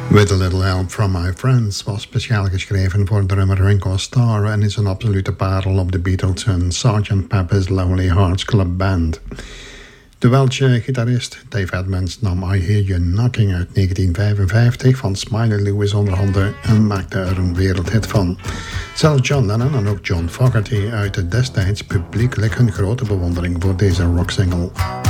With a Little Help From My Friends was speciaal geschreven voor drummer Ringo Starr en is een absolute parel op de Beatles en Sgt. Pepper's Lonely Hearts Club Band. De Welsh gitarist Dave Edmunds nam I Hear You Knocking uit 1955 van Smiley Lewis onder handen en maakte er een wereldhit van. Zelfs John Lennon en ook John Fogerty uitte destijds publiekelijk hun grote bewondering voor deze rocksingle.